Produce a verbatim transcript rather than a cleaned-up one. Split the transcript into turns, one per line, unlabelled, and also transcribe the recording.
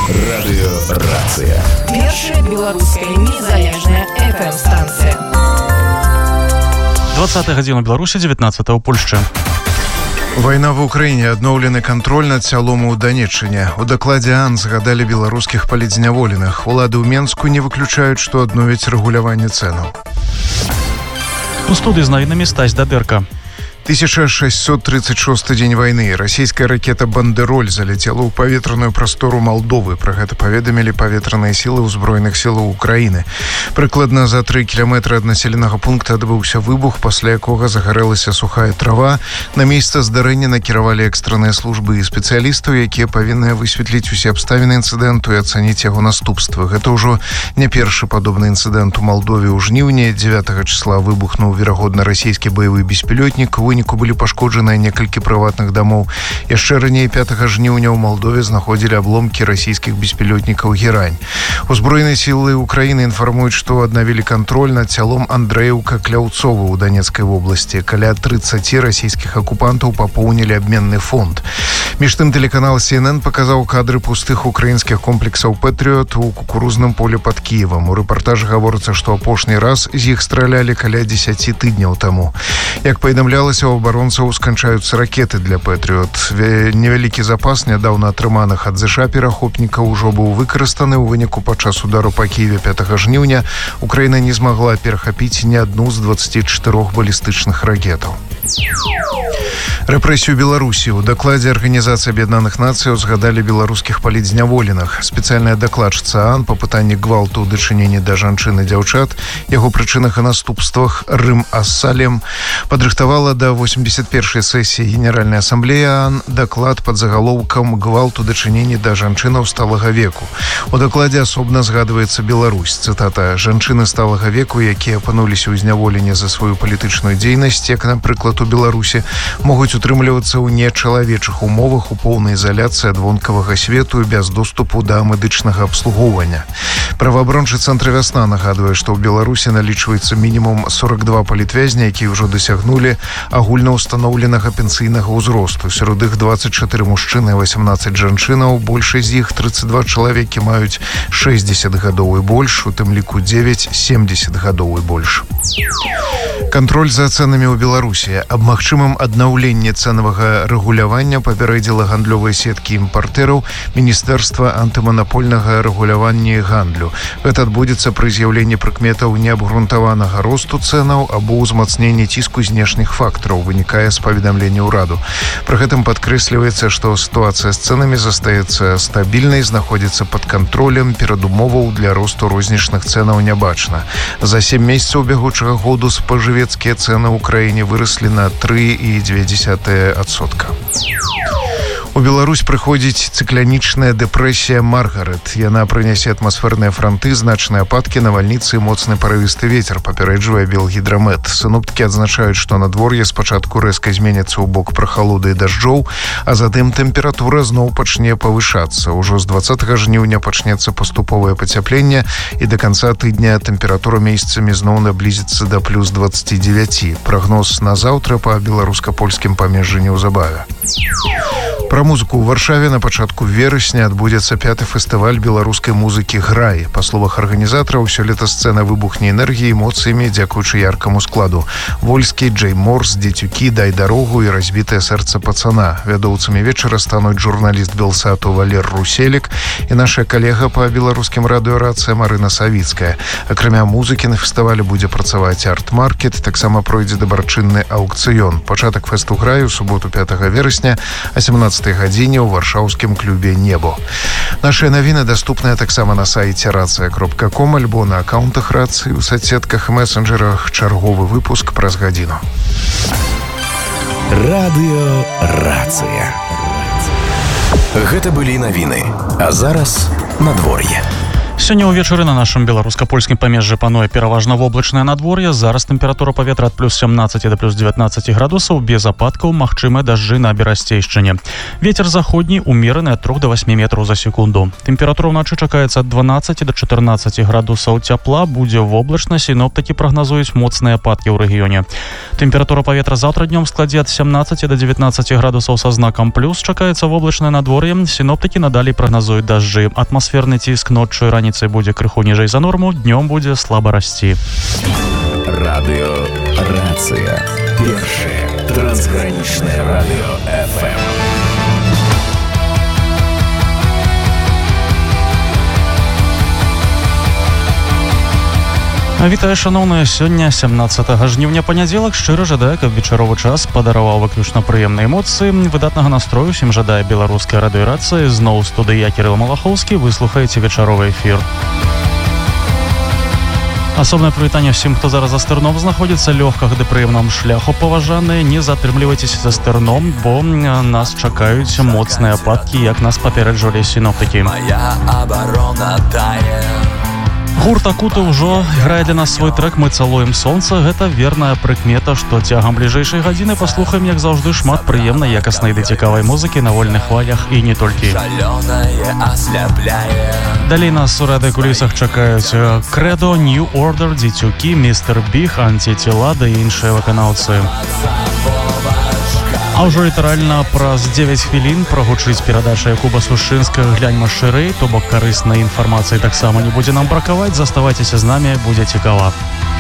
Радыёрацыя.
Першая беларуская незалежная эф эм-станцыя.
двадцатая гадзіна Беларусі, дзевятнаццатая ў Польшчы.
Вайна в Украіне, адноўлены кантроль над сялом у Данеччыне. У дакладзе АН згадалі беларускіх палітзняволеных. Улады ў Менску не выключаюць, што адновяць рэгуляванне цэнаў.
У студыі з навінамі Стась Дадэрка.
тысяча шестьсот тридцать шесты дзень вайны. Расійская ракета «Бандероль» залетела ў паветраную прастору Малдовы. Пра гэта паведамілі паветраныя сілы ўзброеных сілаў Украіны. Прыкладна за тры кіламетры ад населенага пункта адбыўся выбух, пасля якога загарэлася сухая трава. На месца здарэння накіравалі экстранныя службы і спецыялістаў, якія павінны высветліць усе абставіны інцыдэнту і ацаніць яго наступствы. Гэта ўжо не першы падобны інцыдэнт у Малдове. У жніўні дзевятага числа выбухнуў верагодна расійскі баявы беспілётнік. У выніку былі пашкоджаныя некалькі прыватных дамоў. Яшчэ раней пятага жніўня ў Малдове знаходзілі абломкі расійскіх беспілётнікаў «Герань». Узброеныя сілы Украіны інфармуюць, што аднавілі кантроль над сялом Андрэеўка-Кляўцова ў Данецкай вобласці. Каля трыццаці расійскіх акупантаў папоўнілі абменны фонд. Між тым тэлеканал Си Эн Эн паказаў кадры пустых украінскіх комплексаў «Пэтрыёт» у кукурузным полі пад Кіевам. У рэпартажы гаворыцца, што апошні раз з іх стралялі каля дзесяці тыдняў таму. Як паведамлялася, у абаронцаў сканчаюцца ракеты для «Пэтрыёт». Невялікі запас нядаўна атрыманых ад ЗША перахопнікаў ужо быў выкарыстаны. У выніку падчас удару па Кіеве пятага жніўня Украіна не змагла перахапіць ні адну з дваццаці чатырох балістычных ракетаў. Рэпрэсію Беларусі. У дакладзе Арганізацыі Аб'яднаных Нацый узгадалі беларускіх палітзняволеных. Спецыяльная дакладчыца АН па пытанні гвалту ў дачыненні да жанчын і дзяўчат, яго прычынах і наступствах Рым Ассалем падрыхтавала да восемьдесят першай сесіі Генеральнай асамблеі АН даклад пад загалоўкам «Гвалт у дачыненні да жанчынаў сталага веку». У дакладзе асобна згадваецца Беларусь. Цытата: «Жанчыны сталага веку, якія апынуліся ў зняволенні за сваю палітычную дзейнасць, як, напрыклад, у Беларусі, могуць утрымлівацца ў нечалавечых умовах у поўнай изоляцыі ад вонкавага свету і без доступу да медычнага абслугоўвання». Праваабарончы цэнтр «Вясна» нагадвае, што ў Беларусі налічваецца мінімум сорок два палітвязня, якія ўжо дасягнулі агульнаўстаноўленага пенсійнага ўзросту. Сярод іх дваццаць чатыры мужчыны і васемнаццаць жанчынаў. Большасць з іх, трыццаць два чалавекі, маюць шэсцьдзесят гадоў і больш, у тым ліку дзевяць семьдесят гадоў і больш. Кантроль за цэнамі ў Беларусі. Аб магчымым аднаўленні цэнавага рэгулявання папярэдзіла гандлёвыя сеткі імпартэраў Міністэрства антыманапольнага рэгулявання і гандлю. Гэта адбудзецца пры з'яўленні прыкметаў неабгрунтаванага росту цэнаў або ўзмацнення ціску знешніх фактараў, вынікае з паведамлення ўраду. Пры гэтым падкрэсліваецца, што сітуацыя з цэнамі застаецца стабільнай, знаходзіцца пад кантролем, перадумоваў для росту рознічных цэнаў не бачна. За сем месяцаў бягучага году спажывецкія цэны ў краіне выраслі на тры і дзве дзесятыя адсотка. У Беларусь прыходзіць цыклянічная дэпрэсія Маргарет. Яна прынясе атмасферныя франты, значныя ападкі, навальніцы і моцны парывісты вецер, папярэджвае Белгідрамет. Сіноптыкі адзначаюць, што надвор'е спачатку рэзка зменіцца ў бок прахалоды і дажджоў, а затым тэмпература зноў пачне павышацца. Ужо з дваццатага жніўня пачнецца паступовае пацяпленне, і да канца тыдня тэмпература месяцамі зноў наблізіцца да плюс дваццаці дзевяці. Прагноз на заўтра па беларуска-польскім памежжы неўзабаве. Пра музыку. У Варшаве на пачатку верасня адбудзецца пяты фестываль беларускай музыкі «Грай». Па словах арганізатараў, сёлета сцэна выбухне энергіяй, эмоцыямі дзякуючы яркаму складу. Вольскі, Джей Морс, Дзецюкі, Дай дарогу і разбітае сэрца пацана. Вядоўцамі вечара стануць журналіст Белсату Валер Руселік і наша калега па беларускім радыёрацыя Марына Савіцкая. Акрамя музыкі на фестывалі будзе працаваць арт-маркет, таксама пройдзе дабрачынны аўкцыён. Пачатак фэсту «Грай» у суботу пятага верасня а сямнаццатай гадзіне ў варшаўскім клубе «Небо». Нашыя навіны даступныя таксама на сайце рацыя кропка ком альбо на аккаунтах рацыі ў соцсетках і месенджерах. Чарговы выпуск праз гадзіну.
Радыёрацыя. Гэта былі навіны. А зараз надвор'е.
Сёння ўвечары на нашым беларуска-польскім памежжы пануе пераважна воблачнае надвор'е. Зараз тэмпература паветра ад плюс сямнаццаці да плюс дзевятнаццаці градусаў, без ападкаў, магчымыя дажджы на Берасцейшчыне. Вецер заходні умераны ад трох да васьмі метраў за секунду. Тэмпература ўначы чакаецца ад дванаццаці да чатырнаццаці градусаў цяпла, будзе воблачна, сіноптыкі прагназуюць моцныя ападкі ў рэгіёне. Тэмпература паветра заўтра днём складзе ад сямнаццаці да дзевятнаццаці градусаў са знакам плюс, чакаецца воблачнае надвор'е, сіноптыкі надалей прагназуюць дажджы. Атмасферны ціск ноччу і раніцай будзе крыху ніжэй за норму, днём будзе слаба расці.
Радыё Рацыя. Першае трансгранічнае радыё эф эм.
Вітаю, шаноўныя, сёння сямнаццатага жніўня, панядзелак. Шчыра жадаю, каб вечаровы час падараваў выключна прыемныя эмоцыі. Выдатнага настрою усім жадае беларуская радыёрацыя. Зноў у студыі я, Кірыл Малахоўскі, выслухаеце вечаровы эфір. Асобнае прывітанне ўсім, хто зараз за стырном знаходзіцца, лёгкага ды прыемнага шляху, паважаныя. Не затрымлівайцеся за стырном, бо нас чакаюць моцныя ападкі, як нас папярэджвалі сіноптыкі.
Моя абарона тае.
Гурт Акута ўжо грае для нас свой трэк «Мы цалуем сонца». Гэта верная прыкмета, што цягам бліжэйшай гадзіны паслухаем, як заўжды, шмат прыемнай, якаснай ды цікавай музыкі на вольных хвалях і не толькі. Далей нас у радыёкулісах чакаюць Крэдо, New Order, Дзецюкі, Містер Біг, Антитела ды іншыя выканаўцы. А ўжо літаральна праз дзевяць хвілін прагучыць перадача Якуба Сушынскага «Гляньма шырэй», то бок карыснай інфармацыі таксама не будзе нам бракаваць. Заставайцеся з намі, будзе цікава.